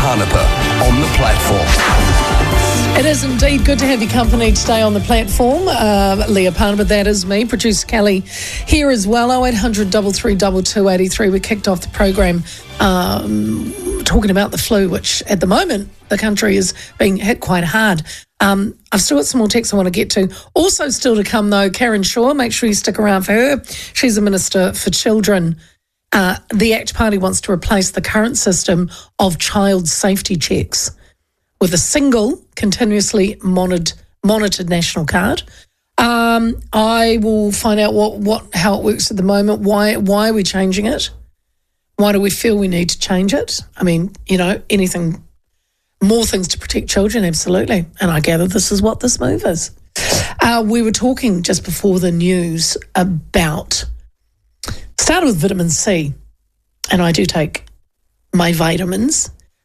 Parnapa on the platform. It is indeed good to have your company today on the platform. Leah Parnapa, that is me. Producer Kelly here as well. 0800 332 283. We kicked off the program talking about the flu, which at the moment the country is being hit quite hard. I've still got some more texts I want to get to. Also still to come though, Karen Shaw, make sure you stick around for her. She's a Minister for Children. The ACT Party wants to replace the current system of child safety checks with a single, continuously monitored national card. I will find out how it works at the moment. Why are we changing it? Why do we feel we need to change it? I mean, anything, more things to protect children, absolutely. And I gather this is what this move is. We were talking just before the news about, started with vitamin C, and I do take my vitamins,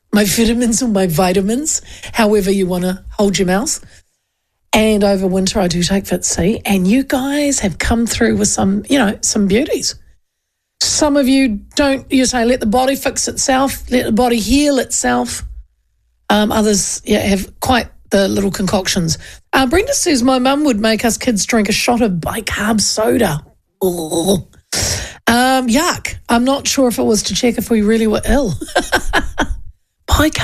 however you want to hold your mouth. And over winter, I do take Vit C, and you guys have come through with some beauties. Some of you don't, you say, let the body fix itself, let the body heal itself. Others have quite the little concoctions. Brenda says, my mum would make us kids drink a shot of bicarb soda. Oh. Yuck. I'm not sure if it was to check if we really were ill. Bicarb